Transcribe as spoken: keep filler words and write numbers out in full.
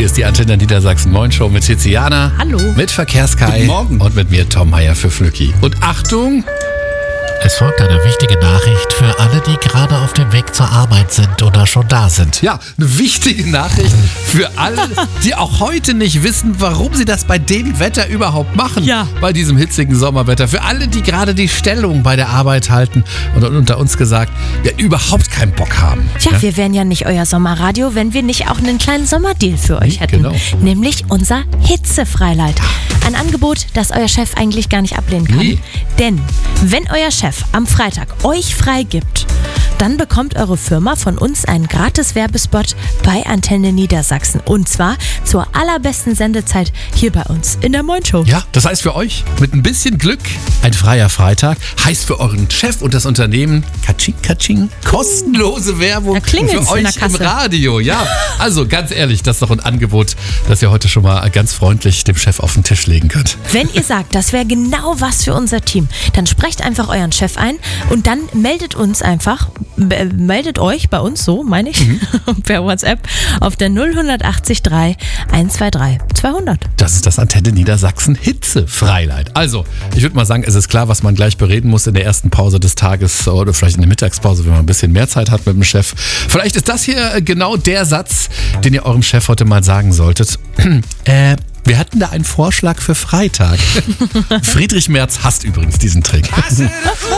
ist die Antenne Niedersachsen Moin Show mit Tiziana. Hallo. Mit Verkehrskai. Guten Morgen. Und mit mir Tom Heyer für Flücki. Und Achtung! Es folgt eine wichtige Nachricht für alle, die gerade auf dem Weg zur Arbeit sind oder schon da sind. Ja, eine wichtige Nachricht für alle, die auch heute nicht wissen, warum sie das bei dem Wetter überhaupt machen. Ja. Bei diesem hitzigen Sommerwetter. Für alle, die gerade die Stellung bei der Arbeit halten und unter uns gesagt, ja, überhaupt keinen Bock haben. Tja, Ja? wir wären ja nicht euer Sommerradio, wenn wir nicht auch einen kleinen Sommerdeal für euch hätten. Genau. Nämlich unser Hitzefreileid. Ein Angebot, das euer Chef eigentlich gar nicht ablehnen kann. Nee. Denn wenn euer Chef am Freitag euch freigibt, dann bekommt eure Firma von uns einen gratis Werbespot bei Antenne Niedersachsen. Und zwar zur allerbesten Sendezeit hier bei uns in der Moin Show. Ja, das heißt für euch mit ein bisschen Glück ein freier Freitag. Heißt für euren Chef und das Unternehmen Katsching, Katsching, kostenlose Werbung Da klingelt's für in der euch im Kasse. Radio. Ja, also ganz ehrlich, das ist doch ein Angebot, das ihr heute schon mal ganz freundlich dem Chef auf den Tisch legen könnt. Wenn ihr sagt, das wäre genau was für unser Team, dann sprecht einfach euren Chef ein und dann meldet uns einfach, äh, meldet euch bei uns, so meine ich, Mhm. per WhatsApp auf der null acht drei eins zwei drei zweihundert. Das ist das Antenne Niedersachsen Hitzefreileid. Also, ich würde mal sagen, es ist klar, was man gleich bereden muss in der ersten Pause des Tages oder vielleicht in der Mittagspause, wenn man ein bisschen mehr Zeit hat mit dem Chef. Vielleicht ist das hier genau der Satz, den ihr eurem Chef heute mal sagen solltet. äh, wir hatten da einen Vorschlag für Freitag. Friedrich Merz hasst übrigens diesen Trick.